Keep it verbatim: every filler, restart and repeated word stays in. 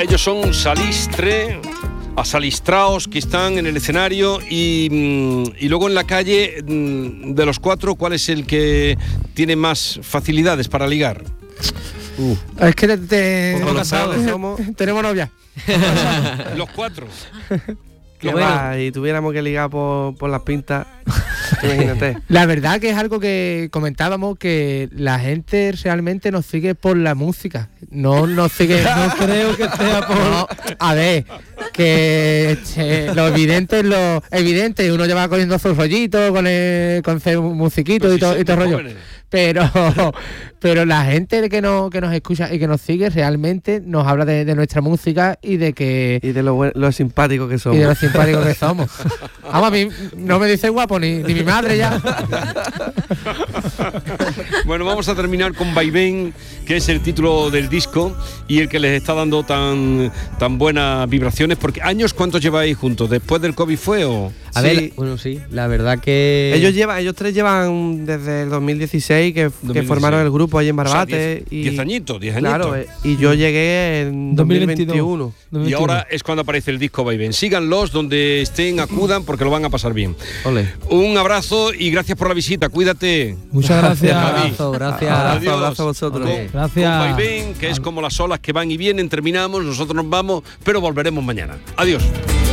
Ellos son Salistre, asalistraos, que están en el escenario y, y luego en la calle, de los cuatro, ¿cuál es el que tiene más facilidades para ligar? Uh. Es que te, te, Como casados somos. Tenemos novia. Los cuatro. Que bueno. Va, y tuviéramos que ligar por, por las pintas, imagínate. La verdad que es algo que comentábamos, que la gente realmente nos sigue por la música. No nos sigue, no creo que sea por... No, a ver, que este, lo evidente es lo evidente. Uno lleva cogiendo sus rollitos con el, con ese musiquito pues y, si to, y todo rollo. Pero pero la gente que nos que nos escucha y que nos sigue realmente nos habla de, de nuestra música y de que y de lo, buen, lo simpático que somos. Y de lo simpático que somos. Vamos, a mí no me dice guapo ni, ni mi madre ya. Bueno, vamos a terminar con Vaivén, que es el título del disco y el que les está dando tan tan buenas vibraciones. Porque años, ¿cuántos lleváis juntos? ¿Después del COVID fue o...? A sí. ver, bueno, sí, la verdad que... Ellos llevan, ellos tres llevan desde el dos mil dieciséis que, dos mil dieciséis. Que formaron el grupo allí en Barbate. O sea, diez, y, diez añitos, diez añitos. Claro, eh, y yo llegué en dos mil veintiuno. Y ahora es cuando aparece el disco Vaivén. Síganlos donde estén, acudan, porque lo van a pasar bien. Olé. Un abrazo y gracias por la visita, cuídate. Muchas gracias. Abrazo, gracias. Adiós. Abrazo a vosotros. Con, gracias. Con Vaivén, que es como las olas que van y vienen, terminamos, nosotros nos vamos, pero volveremos mañana. Adiós.